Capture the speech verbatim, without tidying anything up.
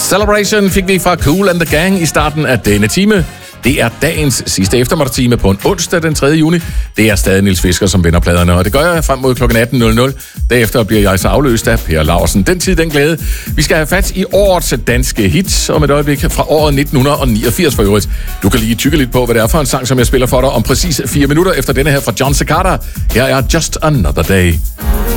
Celebration fik vi fra Kool and the Gang i starten af denne time. Det er dagens sidste eftermiddagstime på en onsdag den tredje juni. Det er stadig Niels Fisker, som vinder pladerne, og det gør jeg frem mod klokken atten nul nul. Derefter bliver jeg så afløst af Per Laursen. Den tid, den glæde. Vi skal have fat i årets danske hits om et øjeblik fra året nitten niogfirs for øvrigt. Du kan lige tykke lidt på, hvad det er for en sang, som jeg spiller for dig om præcis fire minutter efter denne her fra John Cicada. Her er Just Another Day.